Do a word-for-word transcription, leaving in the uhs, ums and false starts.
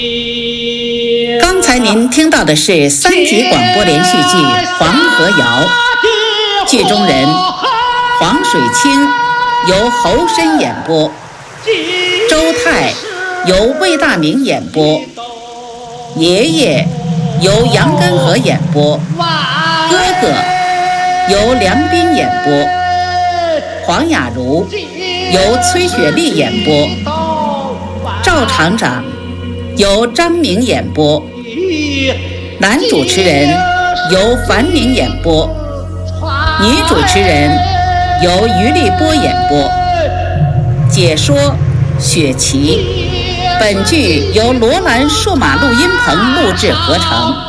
刚才您听到的是三集广播连续剧《黄河谣》，剧中人黄水清由侯申演播，周泰由魏大明演播，爷爷由杨根和演播，哥哥由梁斌演播，黄雅茹由崔雪莉演播，赵厂长由张明演播，男主持人由樊明演播，女主持人由于立波演播，解说雪琪。本剧由罗兰数码录音棚录制合成。